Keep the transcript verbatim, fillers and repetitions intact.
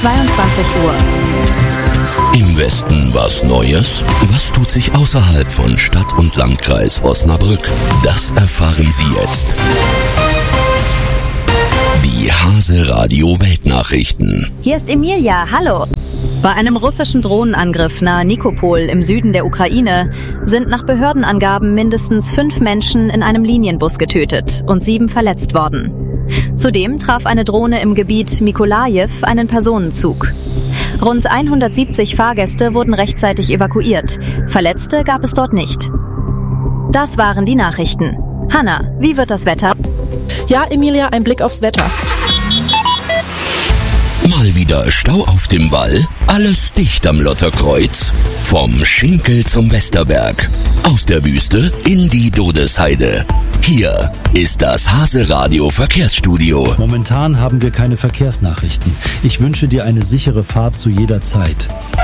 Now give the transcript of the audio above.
zweiundzwanzig Uhr. Im Westen was Neues? Was tut sich außerhalb von Stadt und Landkreis Osnabrück? Das erfahren Sie jetzt. Die Hase Radio Weltnachrichten. Hier ist Emilia, hallo. Bei einem russischen Drohnenangriff nahe Nikopol im Süden der Ukraine sind nach Behördenangaben mindestens fünf Menschen in einem Linienbus getötet und sieben verletzt worden. Zudem traf eine Drohne im Gebiet Mykolajiw einen Personenzug. Rund hundertsiebzig Fahrgäste wurden rechtzeitig evakuiert. Verletzte gab es dort nicht. Das waren die Nachrichten. Hanna, wie wird das Wetter? Ja, Emilia, ein Blick aufs Wetter. Mal wieder Stau auf dem Wall, alles dicht am Lotterkreuz. Vom Schinkel zum Westerberg, aus der Wüste in die Dodesheide. Hier ist das Hase Radio Verkehrsstudio. Momentan haben wir keine Verkehrsnachrichten. Ich wünsche dir eine sichere Fahrt zu jeder Zeit.